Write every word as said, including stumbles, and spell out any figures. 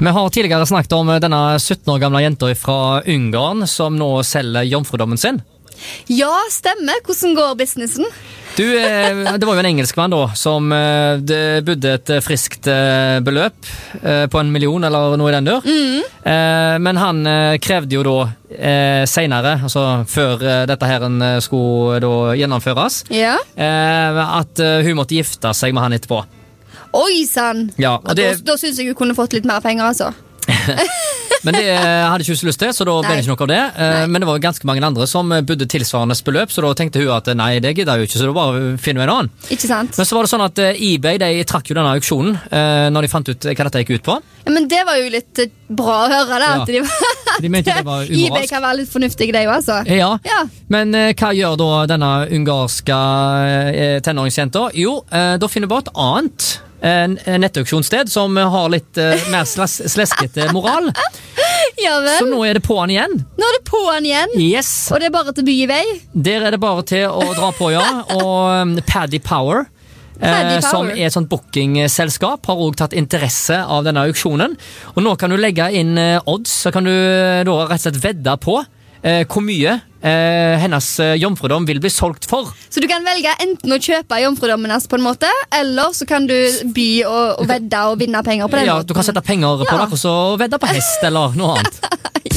Vi har tidligere snakket om denne sytten år gamle jenta fra Ungarn som nå selger jomfrudommen sin. Ja, stemmer. Hvordan går businessen? Du, det var jo en engelskmann da, som det budde et friskt beløp på en million eller noe i den dør. Mm. Men han krevde jo da senere, altså før dette her skulle da gjennomføres, ja. at hun måtte gifte seg med han etterpå. Oi, sann! Ja, og det... Da, da synes jeg hun kunne fått litt mer penger, altså. Men det hadde ikke så lyst til, så da ble det ikke noe av det. Nei. Men det var ganske mange andre som budde tilsvarende beløp, så da tenkte hun at nei, det gidder jo ikke, så da bare finner vi en annen. Ikke sant? Men så var det sånn at eBay, de trakk jo denne auksjonen når de fant ut hva dette gikk ut på. Ja, men det var jo litt bra å høre det, ja. at de, var de mente det var umoralsk. eBay kan være litt fornuftig, det jo, altså. Ja. ja, men hva gjør da denne ungarske tenåringsjenta? Jo, da finner vi bare et annet nettauksjonssted som har litt uh, mer sles sleskete moral. Ja, vel. Så nå er det på han igjen. Nå er det på han igjen? Yes. Og det er bare til å by i vei? Der er det bare til å dra på, ja. Og um, Paddy Power, Paddy eh, Power, som er et sånt bookingselskap, har også tatt interesse av denne auksjonen. Og nå kan du legge inn uh, odds, så kan du uh, da rett og slett vedde på uh, hvor mye Uh, hennes uh, jomfrudom vil bli solgt for. Så du kan velge enten å kjøpe jomfrudommen hennes på en måte, eller så kan du by og, og vedde og vinne penger på den ja, måten. Du kan sette penger på ja. det, og så vedde på hest eller noe annet.